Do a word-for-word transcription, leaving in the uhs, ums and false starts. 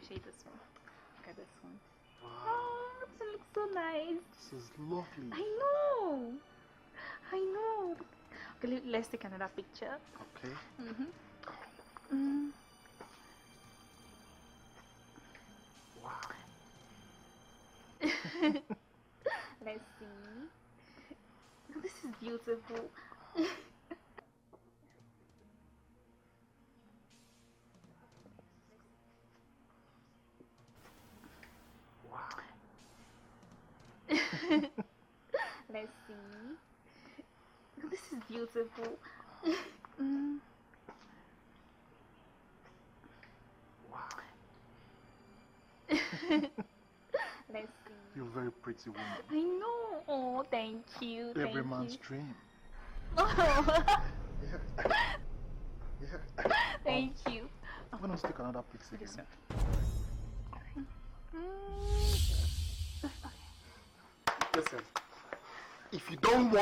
show you this one. Look at this one. Wow. Oh, it looks so nice. This is lovely. I know. I know. Okay, let's take another picture. Okay. Mm-hmm. Mm. Wow. Let's see. This is beautiful. Wow. Let's see. This is beautiful. Mm. Wow. Let's see. You're a very pretty woman. I know. Oh, thank you. Every thank man's you. dream. Oh. Yeah. Yeah. Thank um, you. Why don't you take another picture again? Mm. Listen, if you don't want